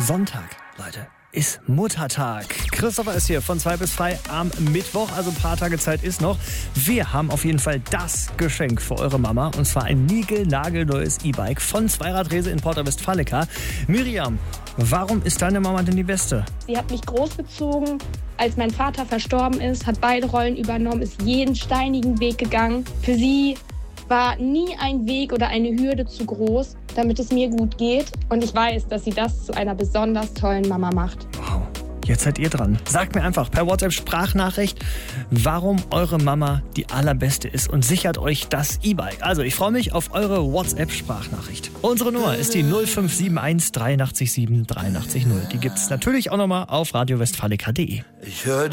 Sonntag, Leute, ist Muttertag. Christopher ist hier von 2 bis 3 am Mittwoch, also ein paar Tage Zeit ist noch. Wir haben auf jeden Fall das Geschenk für eure Mama, und zwar ein niegelnagelneues E-Bike von Zweiradrese in Porta Westfalica. Miriam, warum ist deine Mama denn die Beste? Sie hat mich großgezogen. Als mein Vater verstorben ist, hat beide Rollen übernommen, ist jeden steinigen Weg gegangen. Für sie war nie ein Weg oder eine Hürde zu groß, damit es mir gut geht. Und ich weiß, dass sie das zu einer besonders tollen Mama macht. Wow, jetzt seid ihr dran. Sagt mir einfach per WhatsApp-Sprachnachricht, warum eure Mama die allerbeste ist, und sichert euch das E-Bike. Also, ich freue mich auf eure WhatsApp-Sprachnachricht. Unsere Nummer ist die 0571 83 7 83 0. Die gibt es natürlich auch nochmal auf radiowestfalica.de.